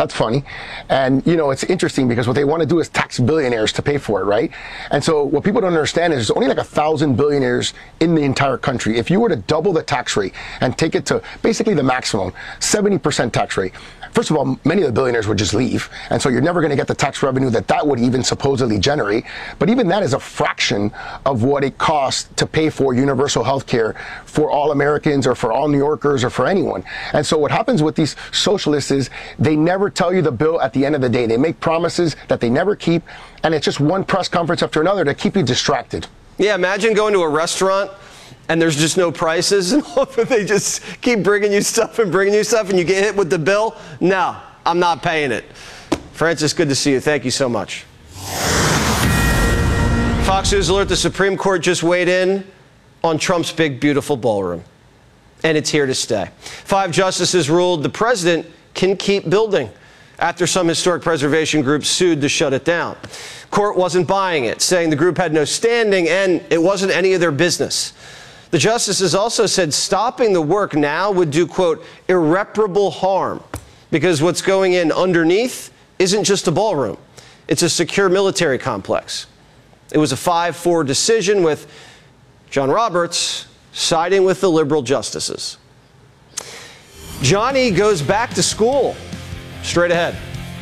That's funny. And, it's interesting because what they want to do is tax billionaires to pay for it, right? And so what people don't understand is there's only like 1,000 billionaires in the entire country. If you were to double the tax rate and take it to basically the maximum, 70% tax rate, first of all, many of the billionaires would just leave. And so you're never going to get the tax revenue that would even supposedly generate. But even that is a fraction of what it costs to pay for universal health care for all Americans or for all New Yorkers or for anyone. And so what happens with these socialists is they never tell you the bill at the end of the day. They make promises that they never keep. And it's just one press conference after another to keep you distracted. Yeah, imagine going to a restaurant and there's just no prices, and they just keep bringing you stuff, and you get hit with the bill. No, I'm not paying it. Francis, good to see you. Thank you so much. Fox News alert, the Supreme Court just weighed in on Trump's big, beautiful ballroom, and it's here to stay. 5 justices ruled the president can keep building after some historic preservation groups sued to shut it down. Court wasn't buying it, saying the group had no standing and it wasn't any of their business. The justices also said stopping the work now would do, quote, irreparable harm, because what's going in underneath isn't just a ballroom. It's a secure military complex. It was a 5-4 decision with John Roberts siding with the liberal justices. Johnny goes back to school. Straight ahead.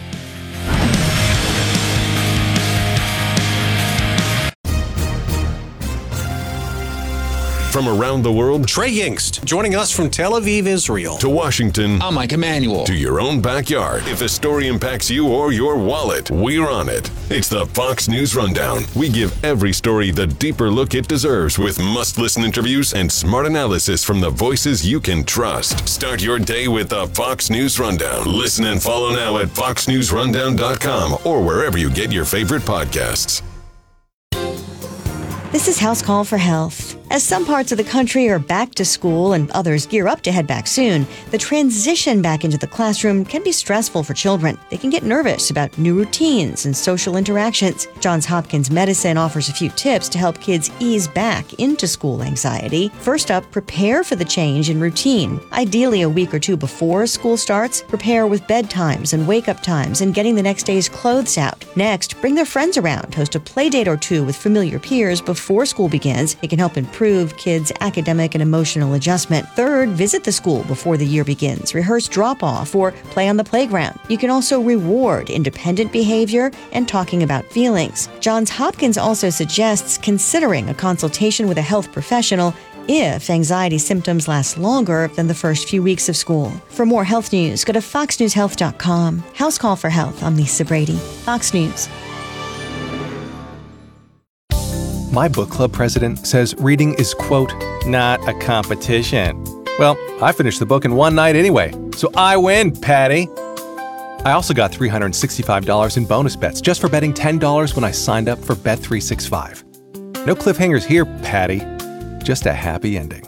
From around the world, Trey Yingst, joining us from Tel Aviv, Israel. To Washington, I'm Mike Emanuel. To your own backyard. If a story impacts you or your wallet, we're on it. It's the Fox News Rundown. We give every story the deeper look it deserves with must-listen interviews and smart analysis from the voices you can trust. Start your day with the Fox News Rundown. Listen and follow now at foxnewsrundown.com or wherever you get your favorite podcasts. This is House Call for Health. As some parts of the country are back to school and others gear up to head back soon, the transition back into the classroom can be stressful for children. They can get nervous about new routines and social interactions. Johns Hopkins Medicine offers a few tips to help kids ease back into school anxiety. First up, prepare for the change in routine. Ideally, a week or two before school starts, prepare with bedtimes and wake-up times and getting the next day's clothes out. Next, bring their friends around. Host a play date or two with familiar peers before school begins. It can help improve kids' academic and emotional adjustment. Third, visit the school before the year begins. Rehearse drop-off or play on the playground. You can also reward independent behavior and talking about feelings. Johns Hopkins also suggests considering a consultation with a health professional if anxiety symptoms last longer than the first few weeks of school. For more health news, go to foxnewshealth.com. House Call for Health. I'm Lisa Brady. Fox News. My book club president says reading is, quote, not a competition. Well, I finished the book in one night anyway, so I win, Patty. I also got $365 in bonus bets just for betting $10 when I signed up for Bet365. No cliffhangers here, Patty. Just a happy ending.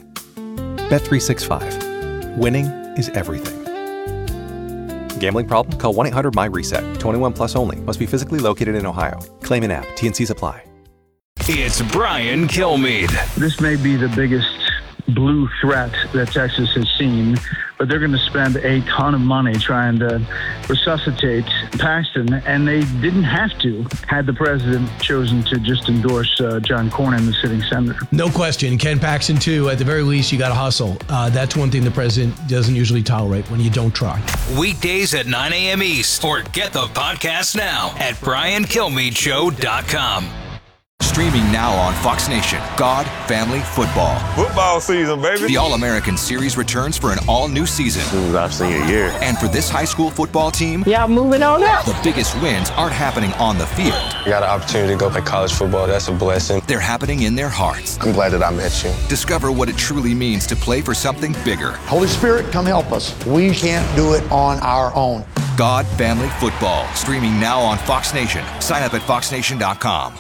Bet365. Winning is everything. Gambling problem? Call 1-800-MY-RESET. 21 plus only. Must be physically located in Ohio. Claim in app. T&Cs apply. It's Brian Kilmeade. This may be the biggest blue threat that Texas has seen, but they're going to spend a ton of money trying to resuscitate Paxton, and they didn't have to had the president chosen to just endorse John Cornyn, the sitting senator. No question. Ken Paxton, too. At the very least, you got to hustle. That's one thing the president doesn't usually tolerate, when you don't try. Weekdays at 9 a.m. East, or get the podcast now at BrianKilmeadeShow.com. Streaming now on Fox Nation, God, Family, Football. Football season, baby. The All-American Series returns for an all-new season. This is our senior year. And for this high school football team, y'all moving on up. The biggest wins aren't happening on the field. I got an opportunity to go play college football. That's a blessing. They're happening in their hearts. I'm glad that I met you. Discover what it truly means to play for something bigger. Holy Spirit, come help us. We can't do it on our own. God, Family, Football. Streaming now on Fox Nation. Sign up at foxnation.com.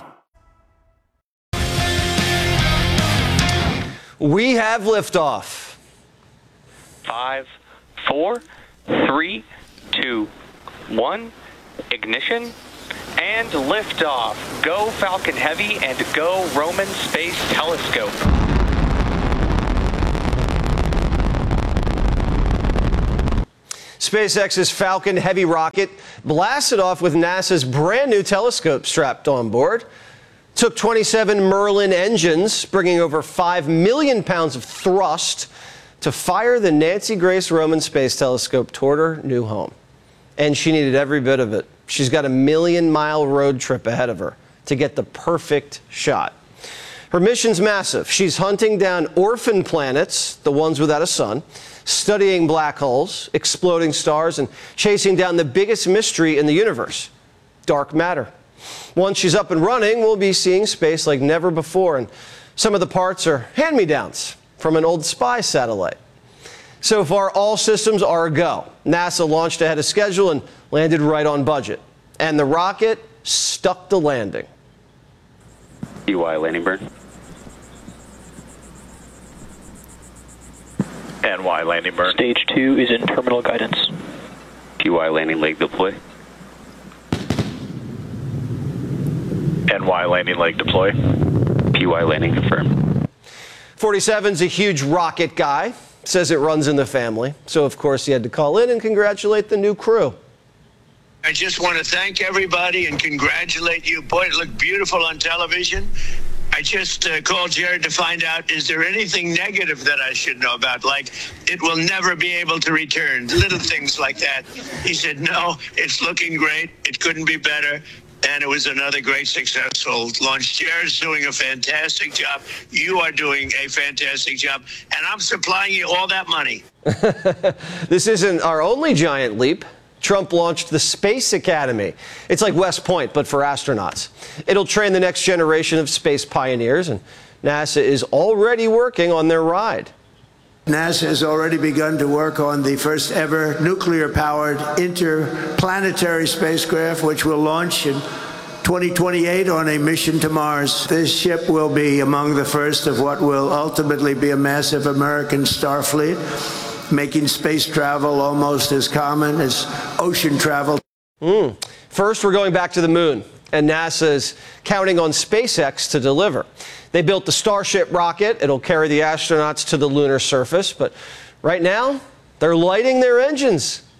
We have liftoff. 5, 4, 3, 2, 1. Ignition and liftoff. Go Falcon Heavy and go Roman Space Telescope. SpaceX's Falcon Heavy rocket blasted off with NASA's brand new telescope strapped on board. Took 27 Merlin engines, bringing over 5 million pounds of thrust to fire the Nancy Grace Roman Space Telescope toward her new home. And she needed every bit of it. She's got a 1,000,000-mile road trip ahead of her to get the perfect shot. Her mission's massive. She's hunting down orphan planets, the ones without a sun, studying black holes, exploding stars, and chasing down the biggest mystery in the universe, dark matter. Once she's up and running, we'll be seeing space like never before, and some of the parts are hand-me-downs from an old spy satellite. So far, all systems are a go. NASA launched ahead of schedule and landed right on budget. And the rocket stuck the landing. UI landing burn. NY landing burn. Stage 2 is in terminal guidance. PY landing leg deploy. NY landing leg deploy. PY landing confirmed. 47's a huge rocket guy. Says it runs in the family. So, of course, he had to call in and congratulate the new crew. I just want to thank everybody and congratulate you. Boy, it looked beautiful on television. I just called Jared to find out, is there anything negative that I should know about? Like, it will never be able to return, little things like that. He said, no, it's looking great. It couldn't be better. And it was another great successful launch. Jared's doing a fantastic job. You are doing a fantastic job. And I'm supplying you all that money. This isn't our only giant leap. Trump launched the Space Academy. It's like West Point, but for astronauts. It'll train the next generation of space pioneers, and NASA is already working on their ride. NASA has already begun to work on the first ever nuclear-powered interplanetary spacecraft, which will launch in 2028 on a mission to Mars. This ship will be among the first of what will ultimately be a massive American star fleet, making space travel almost as common as ocean travel. First, we're going back to the moon, and NASA's counting on SpaceX to deliver. They built the Starship rocket. It'll carry the astronauts to the lunar surface, but right now, they're lighting their engines.